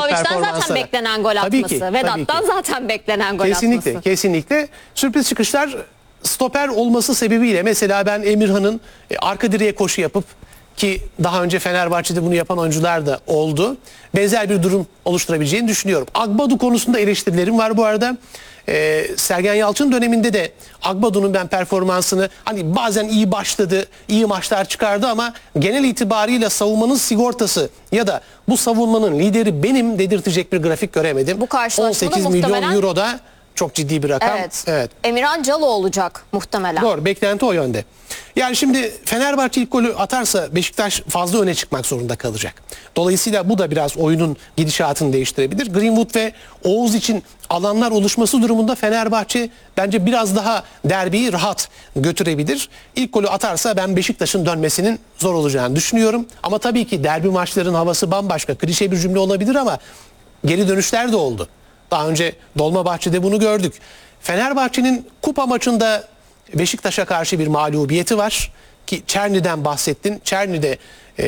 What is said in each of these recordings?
Mitrović'ten zaten performanslara. beklenen gol Tabii atması. ki, Vedat'tan zaten beklenen gol kesinlikle, atması. kesinlikle. Sürpriz çıkışlar stoper olması sebebiyle mesela ben Emirhan'ın arka direğe koşu yapıp, ki daha önce Fenerbahçe'de bunu yapan oyuncular da oldu, benzer bir durum oluşturabileceğini düşünüyorum. Agbadu konusunda eleştirilerim var bu arada. Sergen Yalçın döneminde de Agbadu'nun ben performansını, hani bazen iyi başladı, iyi maçlar çıkardı ama genel itibarıyla savunmanın sigortası ya da bu savunmanın lideri benim dedirtecek bir grafik göremedim. Bu karşılaşmada 18 milyon muhtemelen euro da çok ciddi bir rakam. Evet. Emirhan Calo olacak muhtemelen. Doğru, beklenti o yönde. Yani şimdi Fenerbahçe ilk golü atarsa Beşiktaş fazla öne çıkmak zorunda kalacak. Dolayısıyla bu da biraz oyunun gidişatını değiştirebilir. Greenwood ve Oğuz için alanlar oluşması durumunda Fenerbahçe bence biraz daha derbiyi rahat götürebilir. İlk golü atarsa ben Beşiktaş'ın dönmesinin zor olacağını düşünüyorum. Ama tabii ki derbi maçların havası bambaşka. Klişe bir cümle olabilir ama geri dönüşler de oldu. Daha önce Dolmabahçe'de bunu gördük. Fenerbahçe'nin kupa maçında Beşiktaş'a karşı bir mağlubiyeti var ki Çerni'den bahsettin. Çerni'de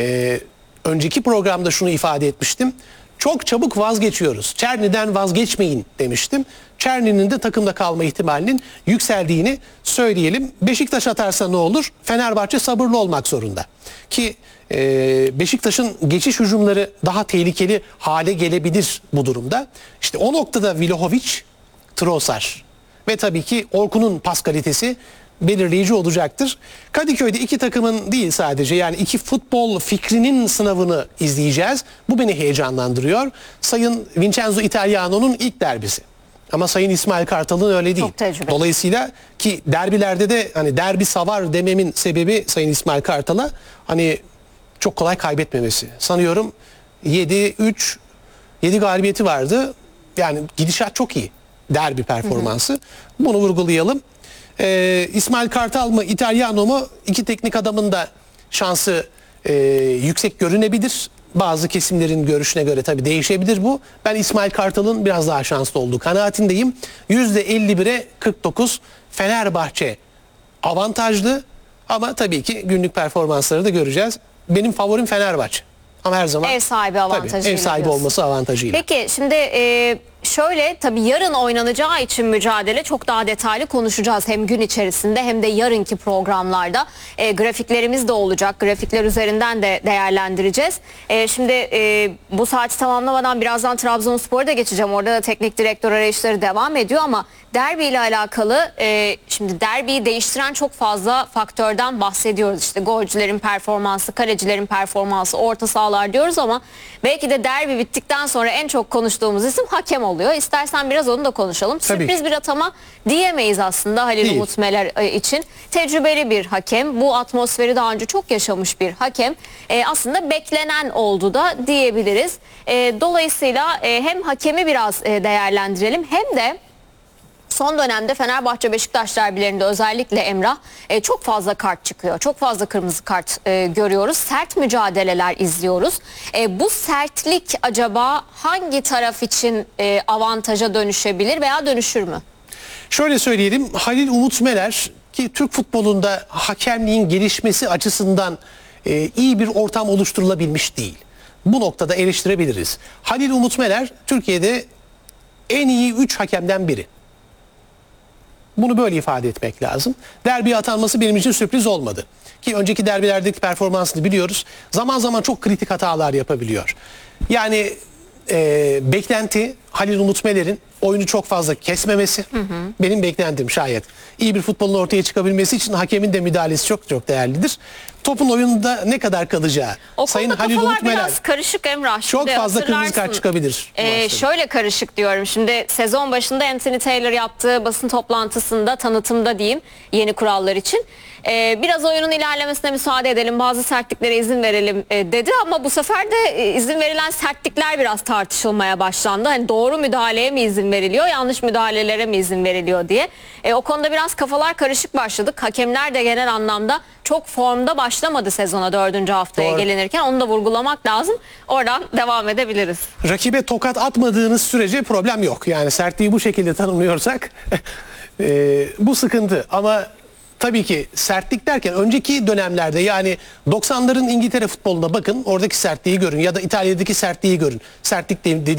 önceki programda şunu ifade etmiştim. Çok çabuk vazgeçiyoruz. Çerni'den vazgeçmeyin demiştim. Çerni'nin de takımda kalma ihtimalinin yükseldiğini söyleyelim. Beşiktaş atarsa ne olur? Fenerbahçe sabırlı olmak zorunda. Ki Beşiktaş'ın geçiş hücumları daha tehlikeli hale gelebilir bu durumda. İşte o noktada Vlahovic, Trossard ve tabii ki Orkun'un pas kalitesi belirleyici olacaktır. Kadıköy'de iki takımın değil sadece, yani iki futbol fikrinin sınavını izleyeceğiz. Bu beni heyecanlandırıyor. Sayın Vincenzo Italiano'nun ilk derbisi. Ama Sayın İsmail Kartal'ın öyle değil. Çok tecrübeli. Dolayısıyla ki derbilerde de hani derbi savar dememin sebebi Sayın İsmail Kartal'a hani çok kolay kaybetmemesi. Sanıyorum 7 galibiyeti vardı. Yani gidişat çok iyi. Derbi performansı. Bunu vurgulayalım. İsmail Kartal mı, İtalyano mu? İki teknik adamın da şansı yüksek görünebilir. Bazı kesimlerin görüşüne göre tabii değişebilir bu. Ben İsmail Kartal'ın biraz daha şanslı olduğu kanaatindeyim. %51'e 49 Fenerbahçe avantajlı ama tabii ki günlük performansları da göreceğiz. Benim favorim Fenerbahçe. Ama her zaman Ev sahibi avantajıyla tabii, ev sahibi diyorsun. olması avantajıyla. Peki şimdi şöyle, tabii yarın oynanacağı için mücadele çok daha detaylı konuşacağız. Hem gün içerisinde hem de yarınki programlarda grafiklerimiz de olacak. Grafikler üzerinden de değerlendireceğiz. Şimdi bu saati tamamlamadan birazdan Trabzonspor'a da geçeceğim. Orada da teknik direktör arayışları devam ediyor ama derbi ile alakalı şimdi derbiyi değiştiren çok fazla faktörden bahsediyoruz. İşte golcülerin performansı, kalecilerin performansı, orta sahalar diyoruz ama belki de derbi bittikten sonra en çok konuştuğumuz isim hakem oluyor. İstersen biraz onu da konuşalım. Tabii. Sürpriz bir atama diyemeyiz aslında Halil Değil. Umut Meler için. Tecrübeli bir hakem. Bu atmosferi daha önce çok yaşamış bir hakem. Aslında beklenen oldu da diyebiliriz. Dolayısıyla hem hakemi biraz değerlendirelim hem de son dönemde Fenerbahçe Beşiktaş derbilerinde özellikle Emrah çok fazla kart çıkıyor. Çok fazla kırmızı kart görüyoruz. Sert mücadeleler izliyoruz. Bu sertlik acaba hangi taraf için avantaja dönüşebilir veya dönüşür mü? Şöyle söyleyelim, Halil Umut Meler ki Türk futbolunda hakemliğin gelişmesi açısından iyi bir ortam oluşturulabilmiş değil. Bu noktada eleştirebiliriz. Halil Umut Meler Türkiye'de en iyi 3 hakemden biri. Bunu böyle ifade etmek lazım. Derbiye atanması benim için sürpriz olmadı. Ki önceki derbilerdeki performansını biliyoruz. Zaman zaman çok kritik hatalar yapabiliyor. Yani beklenti Halil Umut Meler'in oyunu çok fazla kesmemesi. Benim beklentim şayet. İyi bir futbolun ortaya çıkabilmesi için hakemin de müdahalesi çok çok değerlidir. Topun oyununda ne kadar kalacağı. O Sayın konuda Halil kafalar Umut Meler biraz karışık Emrah. çok Şimdi fazla kırmızı hatırlarsın. kart çıkabilir. Şöyle karışık diyorum. Şimdi sezon başında Anthony Taylor yaptığı basın toplantısında, tanıtımda diyeyim, yeni kurallar için biraz oyunun ilerlemesine müsaade edelim, bazı sertliklere izin verelim dedi ama bu sefer de izin verilen sertlikler biraz tartışılmaya başlandı. Hani doğru müdahaleye mi izin veriliyor, yanlış müdahalelere mi izin veriliyor diye. O konuda biraz kafalar karışık başladık. Hakemler de genel anlamda çok formda başlamadı sezona 4. haftaya gelinirken. Onu da vurgulamak lazım. Oradan devam edebiliriz. Rakibe tokat atmadığınız sürece problem yok. Yani sertliği bu şekilde tanımlıyorsak bu sıkıntı. Ama tabii ki sertlik derken önceki dönemlerde, yani 90'ların İngiltere futboluna bakın, oradaki sertliği görün ya da İtalya'daki sertliği görün. Sertlik dediğim